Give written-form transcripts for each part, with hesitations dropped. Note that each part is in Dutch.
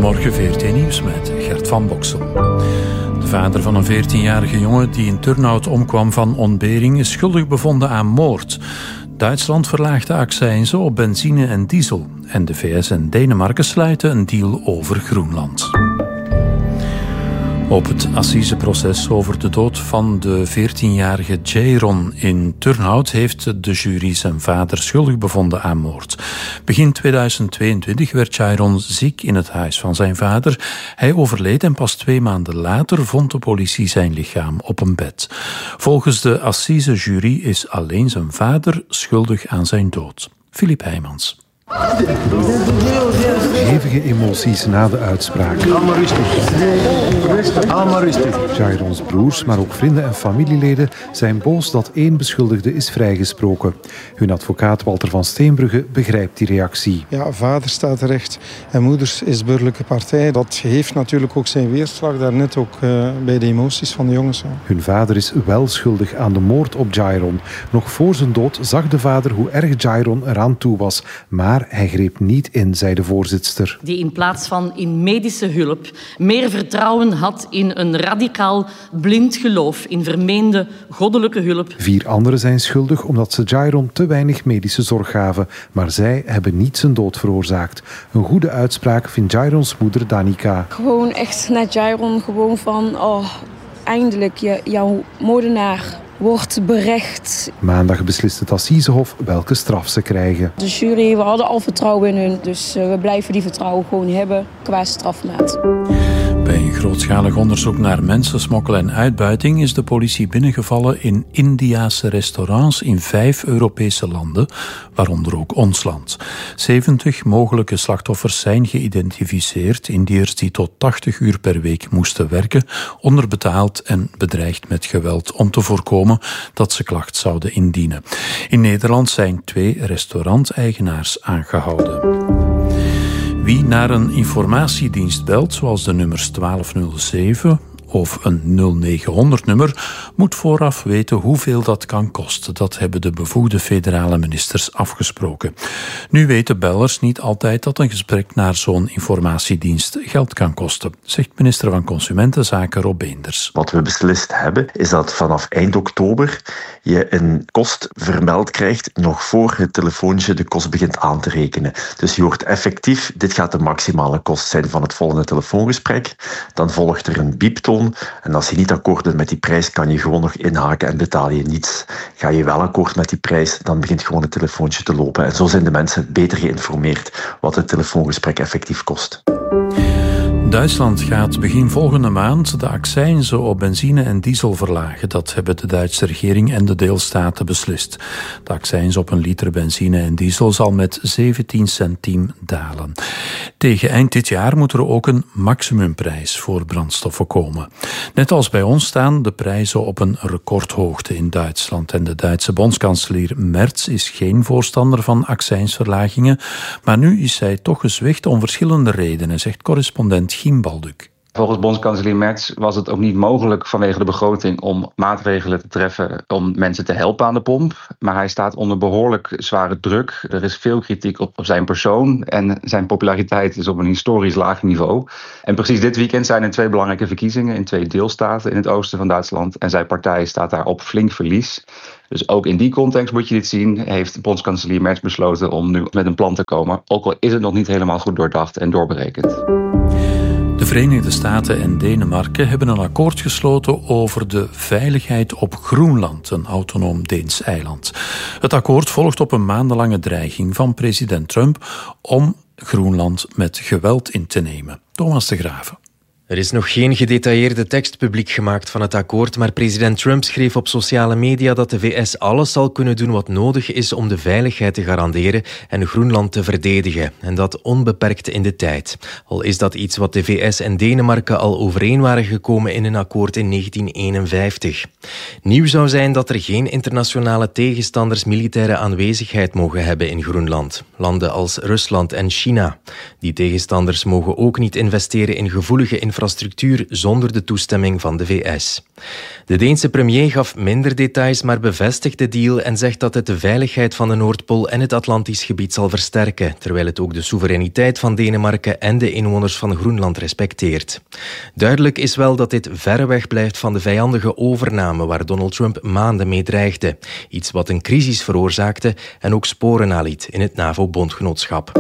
Goedemorgen, VRT Nieuws met Gert van Boksel. De vader van een 14-jarige jongen die in Turnhout omkwam van ontbering is schuldig bevonden aan moord. Duitsland verlaagt de accijnzen op benzine en diesel. En de VS en Denemarken sluiten een deal over Groenland. Op het assiseproces over de dood van de 14-jarige Jayron in Turnhout heeft de jury zijn vader schuldig bevonden aan moord. Begin 2022 werd Jayron ziek in het huis van zijn vader. Hij overleed en pas 2 maanden later vond de politie zijn lichaam op een bed. Volgens de assisejury is alleen zijn vader schuldig aan zijn dood. Filip Heijmans. Hevige emoties na de uitspraak. Allemaal rustig. Allemaal rustig. Jayrons broers, maar ook vrienden en familieleden zijn boos dat 1 beschuldigde is vrijgesproken. Hun advocaat Walter van Steenbrugge begrijpt die reactie. Ja, vader staat terecht en moeders is burgerlijke partij. Dat heeft natuurlijk ook zijn weerslag, daarnet ook bij de emoties van de jongens. Hun vader is wel schuldig aan de moord op Jayron. Nog voor zijn dood zag de vader hoe erg Jayron eraan toe was. Maar hij greep niet in, zei de voorzitster. Die in plaats van in medische hulp meer vertrouwen had in een radicaal blind geloof in vermeende goddelijke hulp. 4 anderen zijn schuldig omdat ze Jayron te weinig medische zorg gaven. Maar zij hebben niet zijn dood veroorzaakt. Een goede uitspraak vindt Jayrons moeder Danica. Gewoon echt naar Jayron, gewoon van eindelijk jouw moordenaar wordt berecht. Maandag beslist het Assisehof welke straf ze krijgen. De jury, we hadden al vertrouwen in hun, dus we blijven die vertrouwen gewoon hebben qua strafmaat. Bij een grootschalig onderzoek naar mensensmokkel en uitbuiting is de politie binnengevallen in Indiase restaurants in 5 Europese landen, waaronder ook ons land. 70 mogelijke slachtoffers zijn geïdentificeerd, Indiërs die tot 80 uur per week moesten werken, onderbetaald en bedreigd met geweld om te voorkomen dat ze klacht zouden indienen. In Nederland zijn 2 restauranteigenaars aangehouden. Wie naar een informatiedienst belt, zoals de nummers 1207 of een 0900-nummer, moet vooraf weten hoeveel dat kan kosten. Dat hebben de bevoegde federale ministers afgesproken. Nu weten bellers niet altijd dat een gesprek naar zo'n informatiedienst geld kan kosten, zegt minister van Consumentenzaken Rob Beenders. Wat we beslist hebben, is dat vanaf eind oktober je een kost vermeld krijgt nog voor het telefoontje de kost begint aan te rekenen. Dus je hoort effectief, dit gaat de maximale kost zijn van het volgende telefoongesprek. Dan volgt er een bieptoon. En als je niet akkoord bent met die prijs, kan je gewoon nog inhaken en betaal je niets. Ga je wel akkoord met die prijs, dan begint gewoon het telefoontje te lopen. En zo zijn de mensen beter geïnformeerd wat het telefoongesprek effectief kost. Duitsland gaat begin volgende maand de accijnzen op benzine en diesel verlagen. Dat hebben de Duitse regering en de deelstaten beslist. De accijns op een liter benzine en diesel zal met 17 centiem dalen. Tegen eind dit jaar moet er ook een maximumprijs voor brandstoffen komen. Net als bij ons staan de prijzen op een recordhoogte in Duitsland. En de Duitse bondskanselier Merz is geen voorstander van accijnsverlagingen. Maar nu is zij toch gezwicht om verschillende redenen, zegt correspondent Giem Balduk. Volgens bondskanselier Merz was het ook niet mogelijk vanwege de begroting om maatregelen te treffen om mensen te helpen aan de pomp. Maar hij staat onder behoorlijk zware druk. Er is veel kritiek op zijn persoon en zijn populariteit is op een historisch laag niveau. En precies dit weekend zijn er 2 belangrijke verkiezingen in 2 deelstaten in het oosten van Duitsland. En zijn partij staat daar op flink verlies. Dus ook in die context moet je dit zien, heeft bondskanselier Merz besloten om nu met een plan te komen. Ook al is het nog niet helemaal goed doordacht en doorberekend. De Verenigde Staten en Denemarken hebben een akkoord gesloten over de veiligheid op Groenland, een autonoom Deens eiland. Het akkoord volgt op een maandenlange dreiging van president Trump om Groenland met geweld in te nemen. Thomas de Graven. Er is nog geen gedetailleerde tekst publiek gemaakt van het akkoord, maar president Trump schreef op sociale media dat de VS alles zal kunnen doen wat nodig is om de veiligheid te garanderen en Groenland te verdedigen. En dat onbeperkt in de tijd. Al is dat iets wat de VS en Denemarken al overeen waren gekomen in een akkoord in 1951. Nieuw zou zijn dat er geen internationale tegenstanders militaire aanwezigheid mogen hebben in Groenland. Landen als Rusland en China. Die tegenstanders mogen ook niet investeren in gevoelige infrastructuur infrastructuur zonder de toestemming van de VS. De Deense premier gaf minder details, maar bevestigt de deal en zegt dat het de veiligheid van de Noordpool en het Atlantisch gebied zal versterken, terwijl het ook de soevereiniteit van Denemarken en de inwoners van Groenland respecteert. Duidelijk is wel dat dit verre weg blijft van de vijandige overname waar Donald Trump maanden mee dreigde. Iets wat een crisis veroorzaakte en ook sporen naliet in het NAVO-bondgenootschap.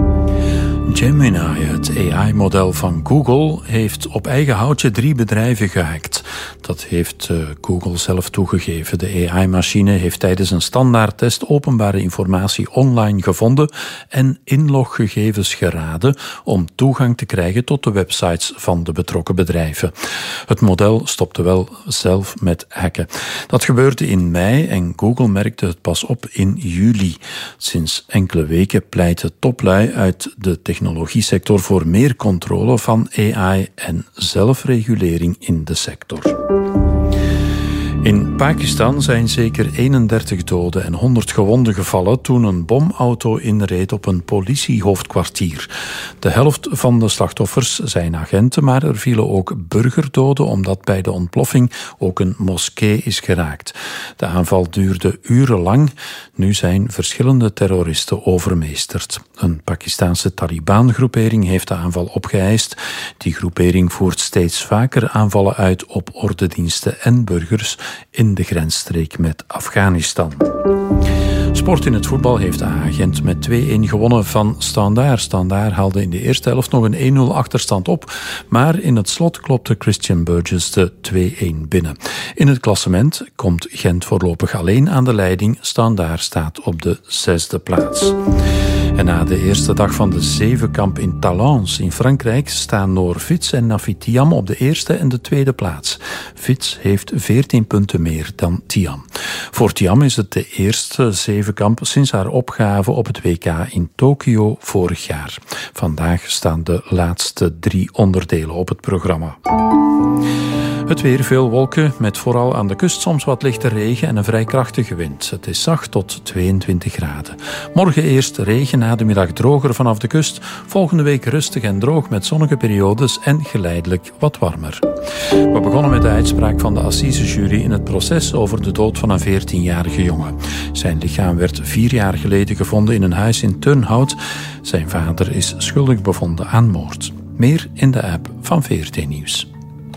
Gemini, het AI-model van Google, heeft op eigen houtje 3 bedrijven gehackt. Dat heeft Google zelf toegegeven. De AI-machine heeft tijdens een standaardtest openbare informatie online gevonden en inloggegevens geraden om toegang te krijgen tot de websites van de betrokken bedrijven. Het model stopte wel zelf met hacken. Dat gebeurde in mei en Google merkte het pas op in juli. Sinds enkele weken pleiten toplui uit de technologiesector voor meer controle van AI en zelfregulering in de sector. In Pakistan zijn zeker 31 doden en 100 gewonden gevallen toen een bomauto inreed op een politiehoofdkwartier. De helft van de slachtoffers zijn agenten, maar er vielen ook burgerdoden omdat bij de ontploffing ook een moskee is geraakt. De aanval duurde urenlang. Nu zijn verschillende terroristen overmeesterd. Een Pakistaanse Taliban-groepering heeft de aanval opgeëist. Die groepering voert steeds vaker aanvallen uit op ordediensten en burgers in de grensstreek met Afghanistan. Sport in het voetbal heeft Agent met 2-1 gewonnen van Standaard. Standaard haalde in de eerste helft nog een 1-0 achterstand op, maar in het slot klopte Christian Burgess de 2-1 binnen. In het klassement komt Gent voorlopig alleen aan de leiding. Standaard staat op de 6e plaats. En na de eerste dag van de zevenkamp in Talence in Frankrijk staan Noor Fits en Nafi Thiam op de eerste en de tweede plaats. Fits heeft 14 punten meer dan Thiam. Voor Thiam is het de eerste zevenkamp sinds haar opgave op het WK in Tokio vorig jaar. Vandaag staan de laatste 3 onderdelen op het programma. Het weer, veel wolken, met vooral aan de kust soms wat lichte regen en een vrij krachtige wind. Het is zacht tot 22 graden. Morgen eerst regen, na de middag droger vanaf de kust. Volgende week rustig en droog met zonnige periodes en geleidelijk wat warmer. We begonnen met de uitspraak van de assisejury in het proces over de dood van een 14-jarige jongen. Zijn lichaam werd 4 jaar geleden gevonden in een huis in Turnhout. Zijn vader is schuldig bevonden aan moord. Meer in de app van VRT Nieuws.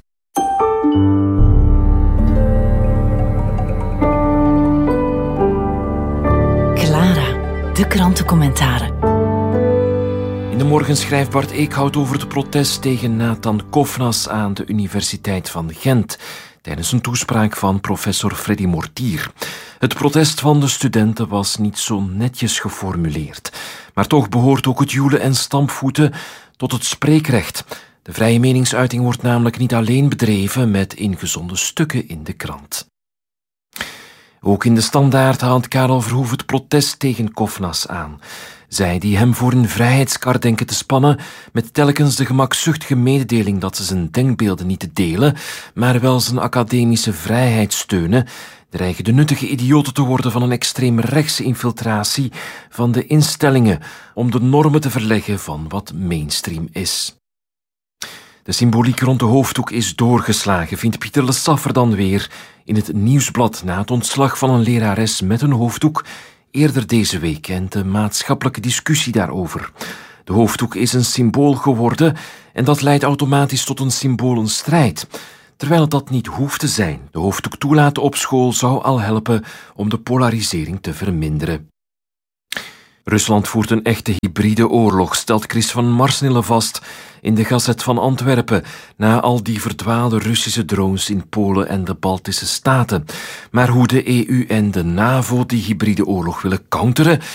Clara, de krantencommentaren. In de morgen schrijft Bart Eekhout over het protest tegen Nathan Kofnas aan de Universiteit van Gent, tijdens een toespraak van professor Freddy Mortier. Het protest van de studenten was niet zo netjes geformuleerd. Maar toch behoort ook het joelen en stampvoeten tot het spreekrecht. De vrije meningsuiting wordt namelijk niet alleen bedreven met ingezonden stukken in de krant. Ook in de Standaard haalt Karel Verhoef het protest tegen Kofnas aan. Zij die hem voor een vrijheidskar denken te spannen, met telkens de gemakzuchtige mededeling dat ze zijn denkbeelden niet te delen, maar wel zijn academische vrijheid steunen, dreigen de nuttige idioten te worden van een extreemrechtse infiltratie van de instellingen om de normen te verleggen van wat mainstream is. De symboliek rond de hoofddoek is doorgeslagen, vindt Pieter Le Saffer dan weer in het Nieuwsblad na het ontslag van een lerares met een hoofddoek eerder deze week en de maatschappelijke discussie daarover. De hoofddoek is een symbool geworden en dat leidt automatisch tot een symbolenstrijd, terwijl het dat niet hoeft te zijn. De hoofddoek toelaten op school zou al helpen om de polarisering te verminderen. Rusland voert een echte hybride oorlog, stelt Chris van Marsnille vast in de Gazet van Antwerpen, na al die verdwaalde Russische drones in Polen en de Baltische Staten. Maar hoe de EU en de NAVO die hybride oorlog willen counteren,